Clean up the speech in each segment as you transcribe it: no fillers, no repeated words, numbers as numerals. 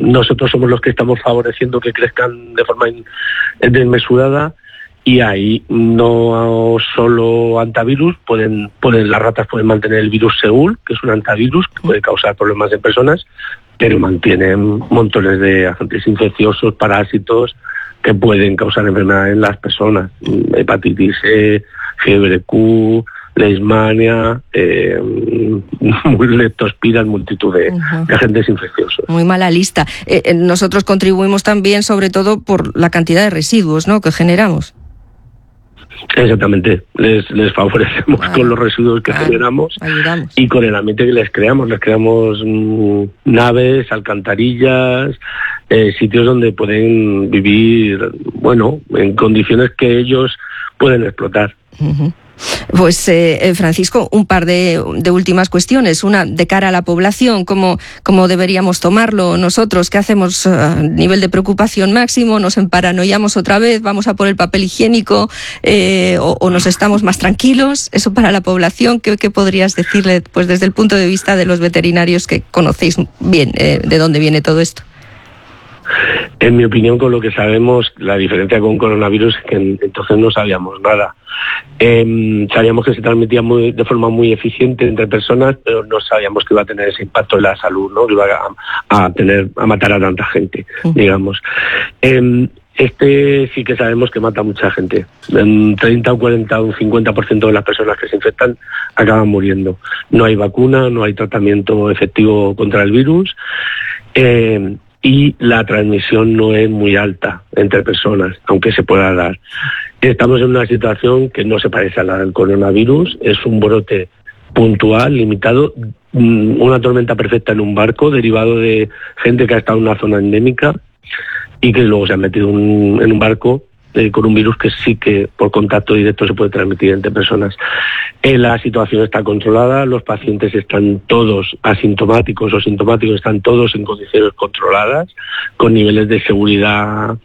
nosotros somos los que estamos favoreciendo que crezcan de forma desmesurada, y ahí no solo antivirus, las ratas pueden mantener el virus Seúl, que es un antivirus que puede causar problemas en personas, pero mantienen montones de agentes infecciosos, parásitos, que pueden causar enfermedades en las personas, hepatitis E, fiebre Q, leishmania, leptospiras, multitud de agentes infecciosos. Muy mala lista. Nosotros contribuimos también, sobre todo, por la cantidad de residuos, ¿no?, que generamos. Exactamente, les favorecemos con los residuos que generamos, ayudamos. Y con el ambiente que les creamos naves, alcantarillas, sitios donde pueden vivir, en condiciones que ellos pueden explotar. Pues Francisco, un par de últimas cuestiones. Una, de cara a la población, ¿cómo deberíamos tomarlo nosotros? ¿Qué hacemos a nivel de preocupación máximo? ¿Nos emparanoiamos otra vez? ¿Vamos a por el papel higiénico? ¿O nos estamos más tranquilos? Eso para la población, ¿qué podrías decirle, pues, desde el punto de vista de los veterinarios que conocéis bien de dónde viene todo esto? En mi opinión, con lo que sabemos, la diferencia con coronavirus es que entonces no sabíamos nada. Sabíamos que se transmitía de forma muy eficiente entre personas, pero no sabíamos que iba a tener ese impacto en la salud, ¿no?, que iba a matar a tanta gente, digamos. Este sí que sabemos que mata a mucha gente. En 30, un 40, un 50% de las personas que se infectan acaban muriendo. No hay vacuna, no hay tratamiento efectivo contra el virus. Y la transmisión no es muy alta entre personas, aunque se pueda dar. Estamos en una situación que no se parece a la del coronavirus, es un brote puntual, limitado, una tormenta perfecta en un barco, derivado de gente que ha estado en una zona endémica y que luego se ha metido en un barco con un virus que sí que por contacto directo se puede transmitir entre personas. La situación está controlada, los pacientes están todos asintomáticos o sintomáticos, están todos en condiciones controladas, con niveles de seguridad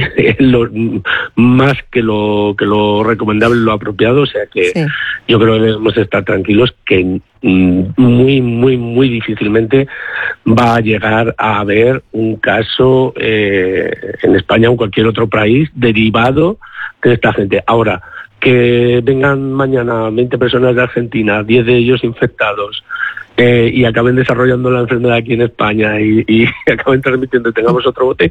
más que lo recomendable, lo apropiado, o sea que sí. Yo creo que debemos estar tranquilos que muy, muy, muy difícilmente va a llegar a haber un caso en España o en cualquier otro país derivado de esta gente. Ahora, que vengan mañana 20 personas de Argentina, 10 de ellos infectados, y acaben desarrollando la enfermedad aquí en España y acaben transmitiendo y tengamos otro brote,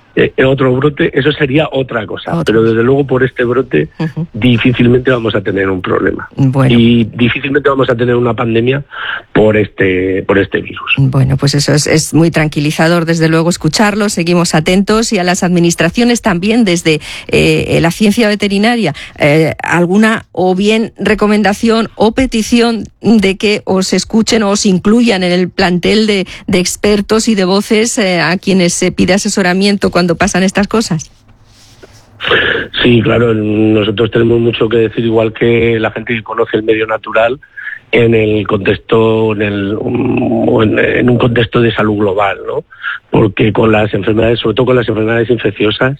eso sería otra cosa. Pero desde luego por este brote difícilmente vamos a tener un problema. Bueno. Y difícilmente vamos a tener una pandemia por este virus. Bueno, pues eso es muy tranquilizador, desde luego, escucharlo. Seguimos atentos, y a las administraciones también, desde la ciencia veterinaria, alguna o bien recomendación o petición de que os escuchen o os incluyan en el plantel de expertos y de voces a quienes se pide asesoramiento cuando pasan estas cosas. Sí, claro, nosotros tenemos mucho que decir, igual que la gente que conoce el medio natural en el contexto, en un contexto de salud global, ¿no? Porque con las enfermedades, sobre todo con las enfermedades infecciosas,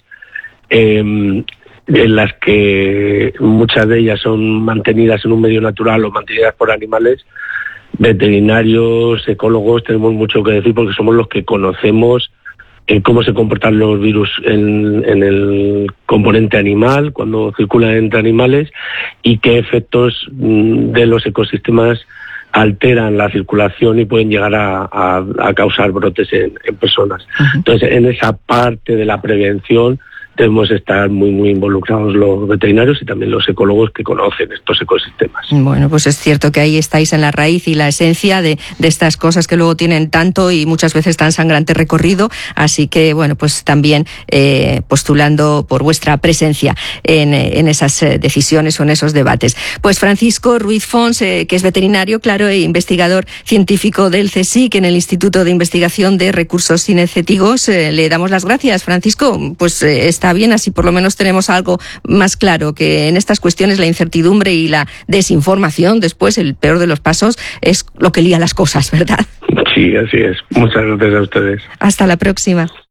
en las que muchas de ellas son mantenidas en un medio natural o mantenidas por animales, veterinarios, ecólogos, tenemos mucho que decir porque somos los que conocemos cómo se comportan los virus en el componente animal, cuando circulan entre animales, y qué efectos de los ecosistemas alteran la circulación y pueden llegar a causar brotes en personas. Entonces, en esa parte de la prevención debemos estar muy, muy involucrados los veterinarios y también los ecólogos que conocen estos ecosistemas. Bueno, pues es cierto que ahí estáis en la raíz y la esencia de estas cosas que luego tienen tanto y muchas veces tan sangrante recorrido, así que, bueno, pues también postulando por vuestra presencia en esas decisiones o en esos debates. Pues Francisco Ruiz Fons, que es veterinario, claro, e investigador científico del CSIC, en el Instituto de Investigación de Recursos Cinegéticos, le damos las gracias. Francisco, pues está bien, así por lo menos tenemos algo más claro, que en estas cuestiones la incertidumbre y la desinformación, después el peor de los pasos, es lo que lía las cosas, ¿verdad? Sí, así es. Muchas gracias a ustedes. Hasta la próxima.